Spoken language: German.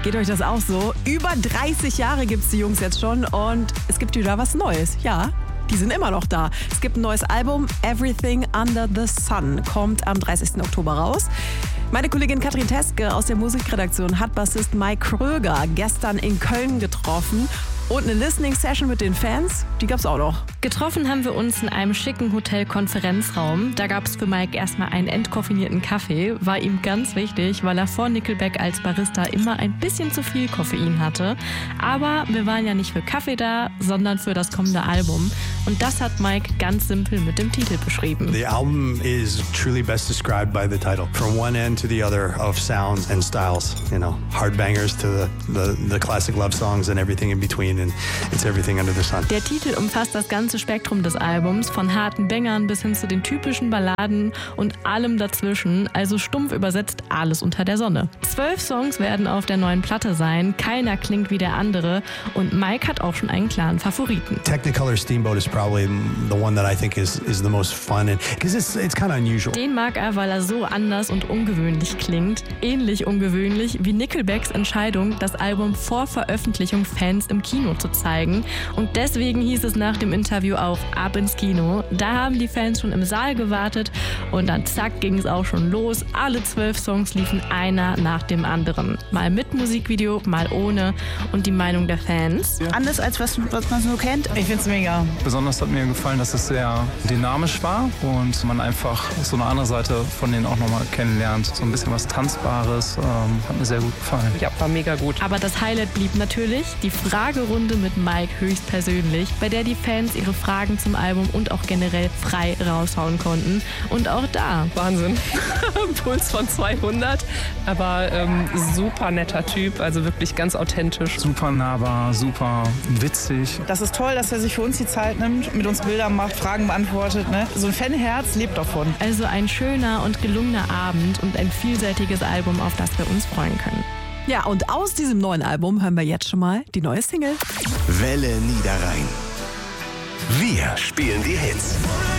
Geht euch das auch so? Über 30 Jahre gibt es die Jungs jetzt schon und es gibt wieder was Neues. Ja, die sind immer noch da. Es gibt ein neues Album, Everything Under the Sun, kommt am 30. Oktober raus. Meine Kollegin Katrin Teske aus der Musikredaktion hat Bassist Mike Kröger gestern in Köln getroffen. Und eine Listening-Session mit den Fans, die gab's auch noch. Getroffen haben wir uns in einem schicken Hotel-Konferenzraum. Da gab es für Mike erstmal einen entkoffinierten Kaffee. War ihm ganz wichtig, weil er vor Nickelback als Barista immer ein bisschen zu viel Koffein hatte. Aber wir waren ja nicht für Kaffee da, sondern für das kommende Album. Und das hat Mike ganz simpel mit dem Titel beschrieben. The album is truly best described by the title. From one end to the other of sounds and styles. You know, hard bangers to the classic love songs and everything in between. And it's everything under the sun. Der Titel umfasst das ganze Spektrum des Albums, von harten Bangern bis hin zu den typischen Balladen und allem dazwischen, also stumpf übersetzt alles unter der Sonne. 12 Songs werden auf der neuen Platte sein, keiner klingt wie der andere und Mike hat auch schon einen klaren Favoriten. Technicolor Steamboat is probably the one that I think is the most fun because it's kind of unusual. Den mag er, weil er so anders und ungewöhnlich klingt. Ähnlich ungewöhnlich wie Nickelbacks Entscheidung, das Album vor Veröffentlichung Fans im Kino zu zeigen. Und deswegen hieß es nach dem Interview auch ab ins Kino. Da haben die Fans schon im Saal gewartet und dann zack ging es auch schon los. Alle 12 Songs liefen einer nach dem anderen. Mal mit Musikvideo, mal ohne. Und die Meinung der Fans? Anders als was man so kennt. Ich find's mega. Besonders hat mir gefallen, dass es sehr dynamisch war und man einfach so eine andere Seite von denen auch nochmal kennenlernt. So ein bisschen was Tanzbares. Hat mir sehr gut gefallen. Ja, war mega gut. Aber das Highlight blieb natürlich die Fragerunde mit Mike höchstpersönlich, bei der die Fans ihre Fragen zum Album und auch generell frei raushauen konnten. Und auch da. Wahnsinn. Puls von 200, aber super netter Typ, also wirklich ganz authentisch. Super nahbar, super witzig. Das ist toll, dass er sich für uns die Zeit nimmt, mit uns Bilder macht, Fragen beantwortet. Ne? So ein Fanherz lebt davon. Also ein schöner und gelungener Abend und ein vielseitiges Album, auf das wir uns freuen können. Ja, und aus diesem neuen Album hören wir jetzt schon mal die neue Single. Welle Niederrhein. Wir spielen die Hits.